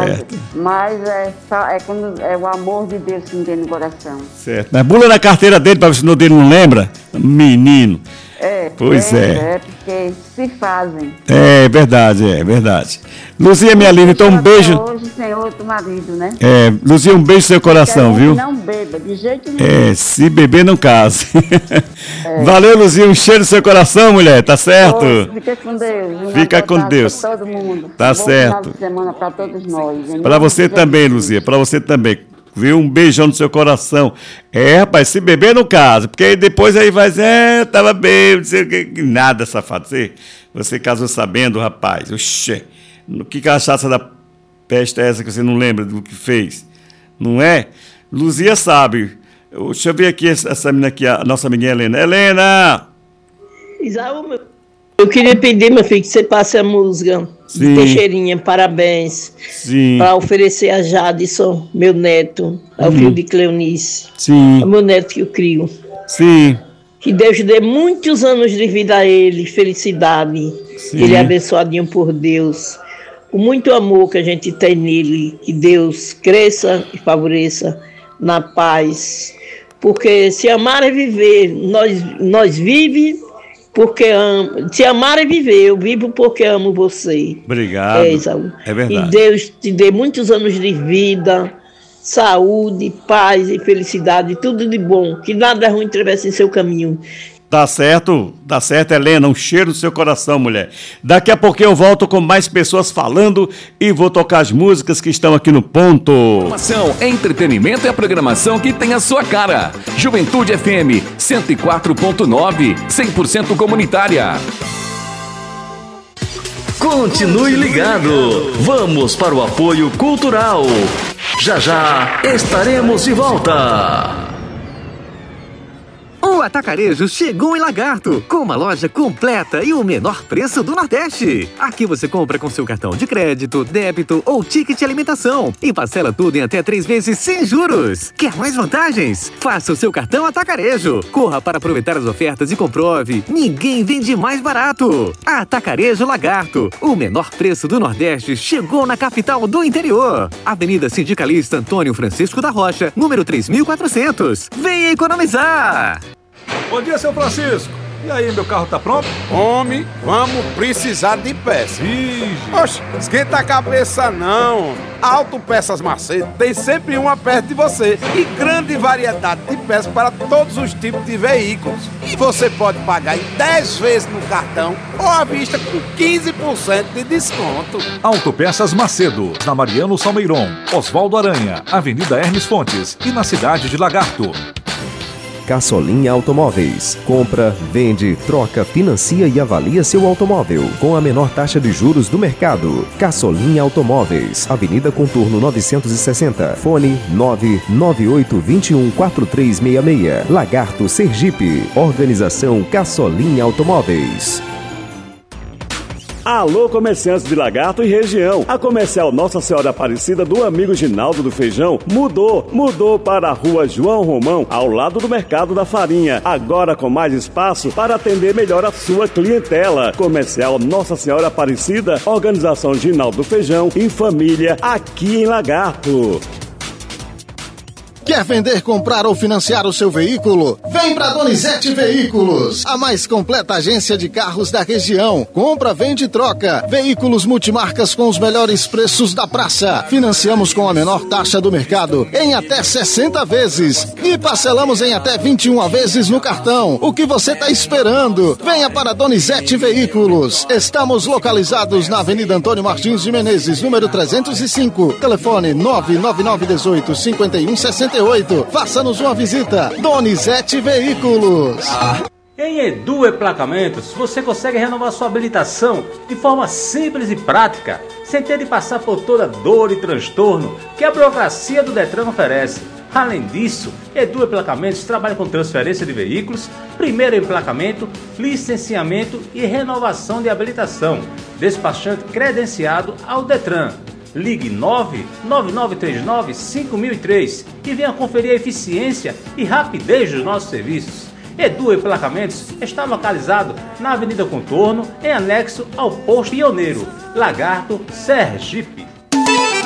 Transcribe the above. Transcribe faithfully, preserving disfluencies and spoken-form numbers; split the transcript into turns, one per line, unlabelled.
Certo.
Mas, mas é, só, é, quando, é o amor de Deus que me tem no coração.
Certo. Mas bula na carteira dele para ver se o dele não lembra? Menino.
É,
Pois é.
É, porque se fazem.
É verdade, é verdade. Luzia, minha linda, então um beijo.
Hoje sem outro marido, né?
É, Luzia, um beijo no seu coração, viu?
Não beba, de jeito nenhum.
É, se beber, não case. É. Valeu, Luzia, um cheiro no seu coração, mulher, tá certo?
Oh, fica com Deus.
Fica com Deus.
Pra todo mundo.
Tá
um
certo.
Bom final de semana pra todos nós.
Para você também, Luzia, para você também. Viu? Um beijão no seu coração. É, rapaz, se beber, não casa. Porque aí depois aí vai dizer, é, eu tava bem, não sei o que. Nada, safado. Você, você casou sabendo, rapaz. Oxê. Que cachaça da peste é essa que você não lembra do que fez? Não é? Luzia sabe. Deixa eu ver aqui essa menina aqui, a nossa amiguinha Helena. Helena!
Isaú, meu... Eu queria pedir, meu filho, que você passe a música
Sim.
de Teixeirinha, parabéns.
Sim.
Para oferecer a Jadson, meu neto, ao
Hum.
filho de Cleonice.
Sim.
É o meu neto que eu crio.
Sim.
Que Deus dê muitos anos de vida a ele, felicidade.
Sim.
Que ele é abençoadinho por Deus. Com muito amor que a gente tem nele, que Deus cresça e favoreça na paz. Porque se amar é viver, nós, nós vivemos porque amo. Se amar é viver, eu vivo porque amo você.
Obrigado.
É, Isaú.
É verdade.
E Deus te dê muitos anos de vida, saúde, paz e felicidade, tudo de bom. Que nada ruim atravesse em seu caminho.
Tá certo, tá certo, Helena, um cheiro no seu coração, mulher. Daqui a pouquinho eu volto com mais pessoas falando e vou tocar as músicas que estão aqui no ponto.
Informação, entretenimento e a programação que tem a sua cara. Juventude F M cento e quatro ponto nove, cem por cento comunitária. Continue ligado. Vamos para o apoio cultural. Já já estaremos de volta.
O Atacarejo chegou em Lagarto, com uma loja completa e o menor preço do Nordeste. Aqui você compra com seu cartão de crédito, débito ou ticket de alimentação e parcela tudo em até três vezes sem juros. Quer mais vantagens? Faça o seu cartão Atacarejo. Corra para aproveitar as ofertas e comprove. Ninguém vende mais barato. Atacarejo Lagarto, o menor preço do Nordeste chegou na capital do interior. Avenida Sindicalista Antônio Francisco da Rocha, número três mil e quatrocentos. Venha economizar!
Bom dia, seu Francisco. E aí, meu carro tá pronto?
Homem, vamos precisar de peças.
Ixi.
Oxe, esquenta a cabeça não. Autopeças Macedo tem sempre uma perto de você e grande variedade de peças para todos os tipos de veículos. E você pode pagar em dez vezes no cartão ou à vista com quinze por cento de desconto.
Autopeças Macedo, na Mariano Salmeiron, Oswaldo Aranha, Avenida Hermes Fontes e na cidade de Lagarto.
Caçolinha Automóveis. Compra, vende, troca, financia e avalia seu automóvel com a menor taxa de juros do mercado. Caçolinha Automóveis, Avenida Contorno novecentos e sessenta, fone nove nove oito dois um quatro três seis seis, Lagarto, Sergipe. Organização Caçolinha Automóveis.
Alô, comerciantes de Lagarto e região. A Comercial Nossa Senhora Aparecida do amigo Ginaldo do Feijão mudou, mudou para a rua João Romão, ao lado do Mercado da Farinha. Agora com mais espaço para atender melhor a sua clientela. Comercial Nossa Senhora Aparecida, Organização Ginaldo do Feijão, em família, aqui em Lagarto.
Quer vender, comprar ou financiar o seu veículo? Vem pra Donizete Veículos, a mais completa agência de carros da região. Compra, vende e troca. Veículos multimarcas com os melhores preços da praça. Financiamos com a menor taxa do mercado em até sessenta vezes e parcelamos em até vinte e uma vezes no cartão. O que você tá esperando? Venha para Donizete Veículos. Estamos localizados na Avenida Antônio Martins de Menezes, número trezentos e cinco. Telefone nove nove nove um oito cinco um seis oito. Faça-nos uma visita. Donizete Veículos.
Em Edu Emplacamentos, você consegue renovar sua habilitação de forma simples e prática, sem ter de passar por toda dor e transtorno que a burocracia do Detran oferece. Além disso, Edu Emplacamentos trabalha com transferência de veículos, primeiro emplacamento, licenciamento e renovação de habilitação. Despachante credenciado ao Detran. Ligue nove nove nove três nove cinco mil e três e venha conferir a eficiência e rapidez dos nossos serviços. Edu Emplacamentos está localizado na Avenida Contorno, em anexo ao Posto Pioneiro, Lagarto, Sergipe.